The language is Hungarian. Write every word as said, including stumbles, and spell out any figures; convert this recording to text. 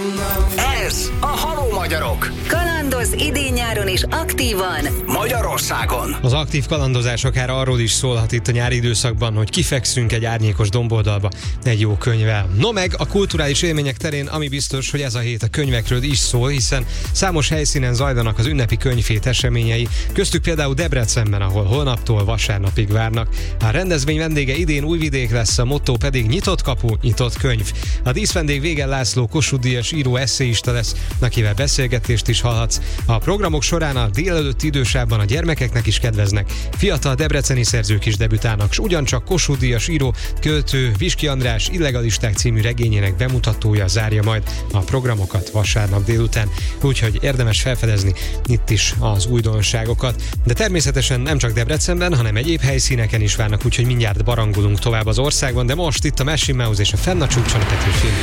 Ez a Haló Magyarok. Kalandoz idén-nyáron is aktívan Magyarországon. Az aktív kalandozás akár arról is szólhat itt a nyári időszakban, hogy kifekszünk egy árnyékos domboldalba egy jó könyvvel. No meg a kulturális élmények terén, ami biztos, hogy ez a hét a könyvekről is szól, hiszen számos helyszínen zajlanak az ünnepi könyvhét eseményei, köztük például Debrecenben, ahol holnaptól vasárnapig várnak. A rendezvény vendége idén Újvidék lesz, a motto pedig nyitott kapu, nyitott könyv. A díszvendég Végel László Kossuth-díjas író esszéista lesz, akivel beszélgetést is hallhatsz. A programok során a délelőtti idősávban a gyermekeknek is kedveznek. Fiatal debreceni szerzők is debütálnak, s ugyancsak Kossuth-díjas író, költő Viski András Illegalisták című regényének bemutatója zárja majd a programokat vasárnap délután. Úgyhogy érdemes felfedezni itt is az újdonságokat. De természetesen nem csak Debrecenben, hanem egyéb helyszíneken is várnak, úgyhogy mindjárt barangolunk tovább az országban, de most itt a Machine Mouse és a Fenn a csúcson a Petőfi.